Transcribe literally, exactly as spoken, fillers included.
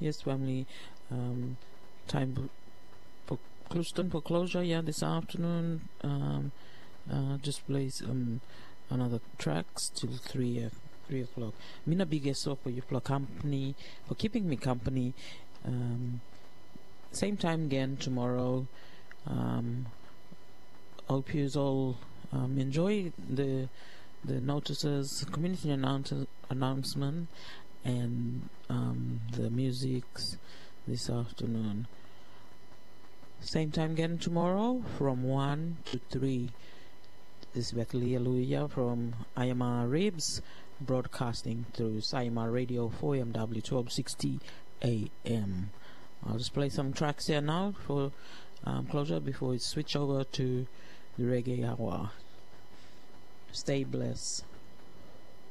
Yes, family. Um, time for Clouston for closure. Yeah, this afternoon. Um, uh, just plays um another tracks till three uh, three o'clock. Mina biggest for you for company for keeping me company. Um, same time again tomorrow. Um, hope you all um, enjoy the the notices, community announce- announcement, and um, the musics this afternoon. Same time again tomorrow from one to three. This is Bethlehem Hallelujah from I M R Ribs, broadcasting through Sayamar Radio four M W twelve sixty A M. I'll just play some tracks here now for um, closure before we switch over to the reggae hour. Stay blessed.